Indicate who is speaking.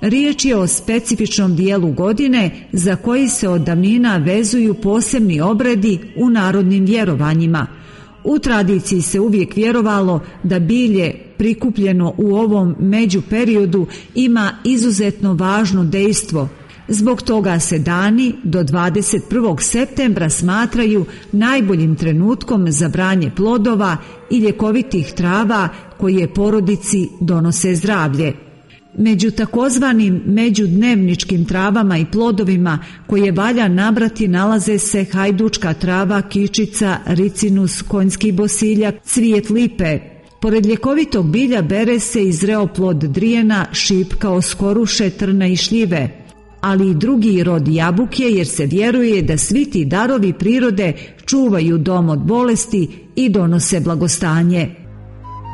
Speaker 1: Riječ je o specifičnom dijelu godine za koji se od davnina vezuju posebni obredi u narodnim vjerovanjima. U tradiciji se uvijek vjerovalo da bilje prikupljeno u ovom međuperiodu ima izuzetno važno dejstvo. Zbog toga se dani do 21. septembra smatraju najboljim trenutkom za branje plodova i ljekovitih trava koje porodici donose zdravlje. Među takozvanim međudnevničkim travama i plodovima koje valja nabrati nalaze se hajdučka trava, kičica, ricinus, konjski bosiljak, cvijet lipe. Pored ljekovitog bilja bere se i zreo plod drijena, šipka, oskoruše, trna i šljive, ali i drugi rod jabuke, jer se vjeruje da svi ti darovi prirode čuvaju dom od bolesti i donose blagostanje.